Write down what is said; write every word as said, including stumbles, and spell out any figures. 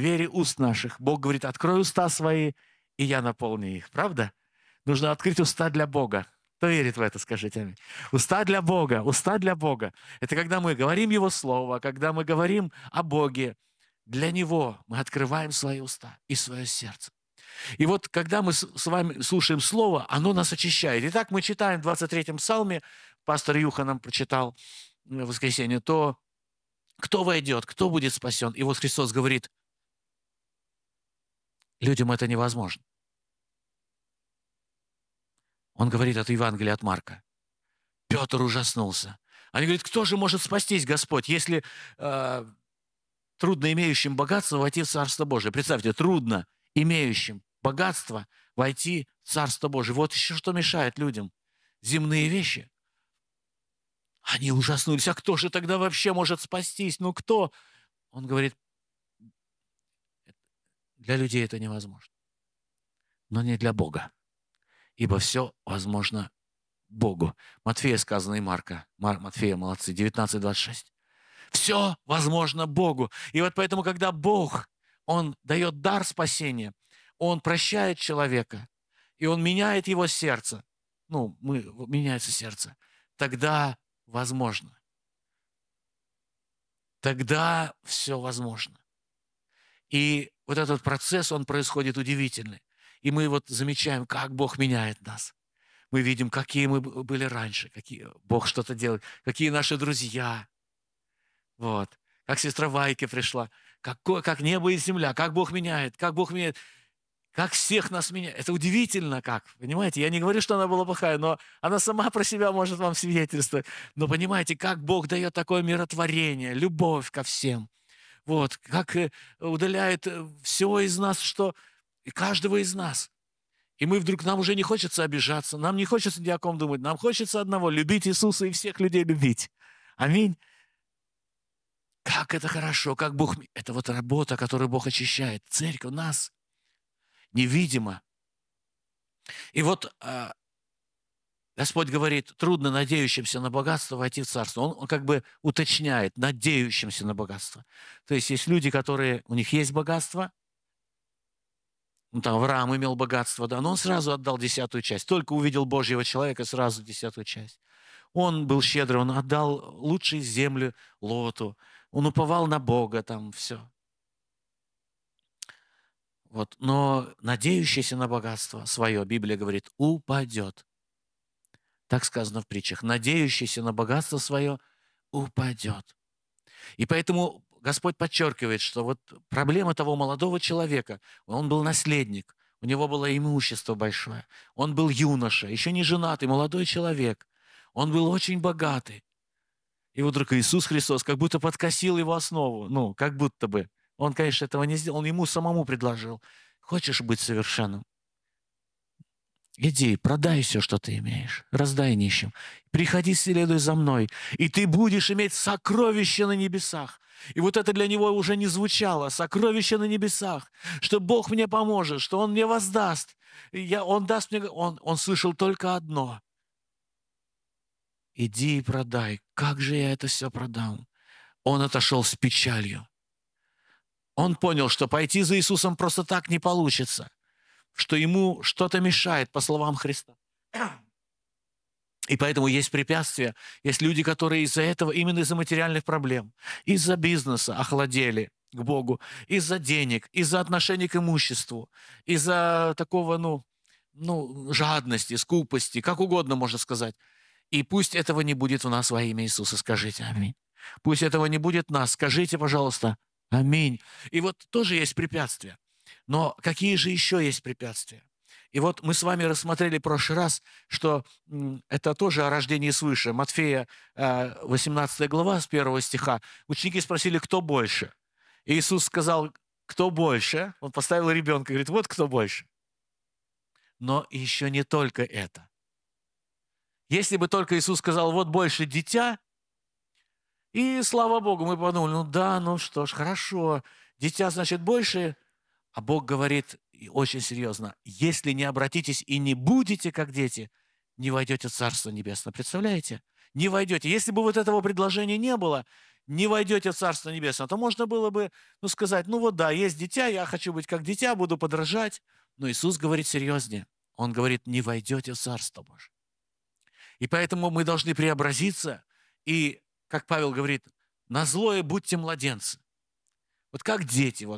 двери уст наших. Бог говорит, открой уста свои, и я наполню их. Правда? Нужно открыть уста для Бога. Кто верит в это, скажите аминь. Уста для Бога, уста для Бога. Это когда мы говорим Его Слово, когда мы говорим о Боге. Для Него мы открываем свои уста и свое сердце. И вот когда мы с вами слушаем Слово, оно нас очищает. Итак, мы читаем в двадцать третьем псалме, пастор Юха нам прочитал в воскресенье, то кто войдет, кто будет спасен. И вот Христос говорит, людям это невозможно. Он говорит это Евангелие от Марка. Петр ужаснулся. Они говорят, кто же может спастись, Господь, если э, трудно имеющим богатство войти в Царство Божие? Представьте, трудно имеющим богатство войти в Царство Божие. Вот еще что мешает людям. Земные вещи. Они ужаснулись. А кто же тогда вообще может спастись? Ну кто? Он говорит, для людей это невозможно. Но не для Бога. Ибо все возможно Богу. Матфея сказано и Марка. Мар, Матфея, молодцы, девятнадцать двадцать шесть. Все возможно Богу. И вот поэтому, когда Бог, Он дает дар спасения, Он прощает человека, и Он меняет его сердце, ну, мы, меняется сердце, тогда возможно. Тогда все возможно. И вот этот процесс, он происходит удивительный. И мы вот замечаем, как Бог меняет нас. Мы видим, какие мы были раньше, какие Бог что-то делает, какие наши друзья. Вот. Как сестра Вайке пришла. Какое, как небо и земля, как Бог меняет, как Бог меняет, как всех нас меняет. Это удивительно как, понимаете? Я не говорю, что она была плохая, но она сама про себя может вам свидетельствовать. Но понимаете, как Бог дает такое миротворение, любовь ко всем. Вот, как удаляет все из нас, что и каждого из нас. И мы вдруг, нам уже не хочется обижаться, нам не хочется ни о ком думать, нам хочется одного — любить Иисуса и всех людей любить. Аминь. Как это хорошо, как Бог... Это вот работа, которую Бог очищает. Церковь нас невидимо. И вот э, Господь говорит, трудно надеющимся на богатство войти в Царство. Он, он как бы уточняет, надеющимся на богатство. То есть есть люди, которые, у них есть богатство, ну, там Авраам имел богатство, да, но он сразу отдал десятую часть. Только увидел Божьего человека, сразу десятую часть. Он был щедрый, он отдал лучшие земли Лоту. Он уповал на Бога, там все. Вот. Но надеющийся на богатство свое, Библия говорит, упадет. Так сказано в притчах. Надеющийся на богатство свое упадет. И поэтому Господь подчеркивает, что вот проблема того молодого человека, он был наследник, у него было имущество большое, он был юноша, еще не женатый, молодой человек, он был очень богатый. И вот вдруг Иисус Христос как будто подкосил его основу, ну, как будто бы. Он, конечно, этого не сделал, он ему самому предложил. Хочешь быть совершенным? Иди, продай все, что ты имеешь, раздай нищим. Приходи, следуй за мной, и ты будешь иметь сокровища на небесах. И вот это для него уже не звучало. Сокровища на небесах, что Бог мне поможет, что Он мне воздаст. Я, он даст мне... Он, он слышал только одно. Иди и продай. Как же я это все продам? Он отошел с печалью. Он понял, что пойти за Иисусом просто так не получится, что ему что-то мешает, по словам Христа. И поэтому есть препятствия, есть люди, которые из-за этого, именно из-за материальных проблем, из-за бизнеса охладели к Богу, из-за денег, из-за отношений к имуществу, из-за такого, ну, ну, жадности, скупости, как угодно можно сказать. И пусть этого не будет в нас во имя Иисуса, скажите аминь. Пусть этого не будет в нас, скажите, пожалуйста, аминь. И вот тоже есть препятствия. Но какие же еще есть препятствия? И вот мы с вами рассмотрели в прошлый раз, что это тоже о рождении свыше. Матфея восемнадцатая глава с первого стиха. Ученики спросили, кто больше? И Иисус сказал, кто больше? Он поставил ребенка и говорит, вот кто больше. Но еще не только это. Если бы только Иисус сказал, вот больше дитя, и слава Богу, мы подумали, ну да, ну что ж, хорошо, дитя значит больше. А Бог говорит очень серьезно, если не обратитесь и не будете как дети, не войдете в Царство Небесное. Представляете? Не войдете. Если бы вот этого предложения не было, не войдете в Царство Небесное, то можно было бы, ну, сказать, ну вот да, есть дитя, я хочу быть как дитя, буду подражать. Но Иисус говорит серьезнее. Он говорит, не войдете в Царство Божие. И поэтому мы должны преобразиться и, как Павел говорит, на злое будьте младенцы. Вот как дети, вот